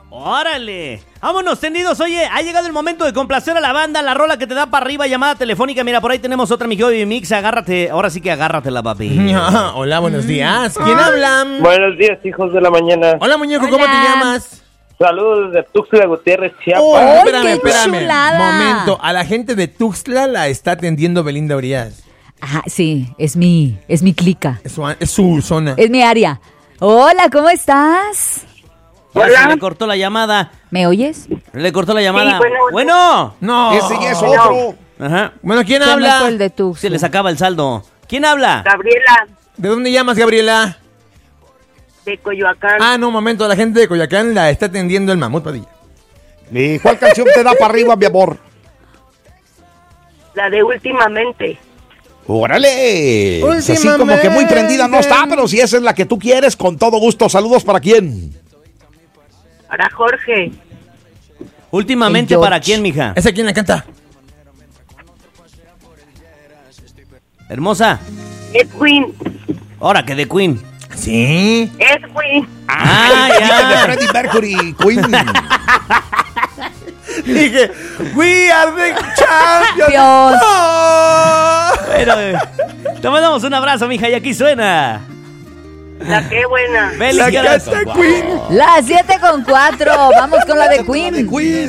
¡Órale! ¡Vámonos, tendidos! Oye, ha llegado el momento de complacer a la banda, la rola que te da para arriba, llamada telefónica. Mira, por ahí tenemos otra, mi Baby Mix. Agárrate, ahora sí que agárratela, papi. Hola, buenos días. ¿Quién habla? Buenos días, hijos de la mañana. Hola, muñeco, ¿cómo te llamas? Saludos desde Tuxtla Gutiérrez, Chiapas. Espérame. chulada! Momento, a la gente de Tuxtla la está atendiendo Belinda Urias. Ajá, sí, es mi clica. Es su zona. Es mi área. Hola, ¿cómo estás? Ya se le cortó la llamada. ¿Me oyes? Le cortó la llamada. Sí, bueno. No. Ese ya es otro. Ajá. Bueno, ¿quién Se me habla? fue el de tu. Se les acaba el saldo. ¿Quién habla? Gabriela, ¿De dónde llamas, Gabriela? de Coyoacán. Ah, no, momento, la gente de Coyoacán la está atendiendo el Mamut Padilla. ¿Y cuál canción te da para arriba, mi amor? La de Últimamente. ¡Órale! Así como que muy prendida no está, pero si esa es la que tú quieres, con todo gusto. Saludos para quién. Para Jorge. Últimamente, El ¿para George. quién, mija? ¿Esa quién la canta? Hermosa. Edwin. Ahora que de Queen. Sí. Edwin. Ah, De ya. Freddie Mercury, Queen. Dije, we are the champions. Dios. Oh. Bueno, te mandamos un abrazo, mija, y aquí suena. La que buena. Feliz La gracias. canta Queen. Las 7:04. Vamos con la de Queen. Queen.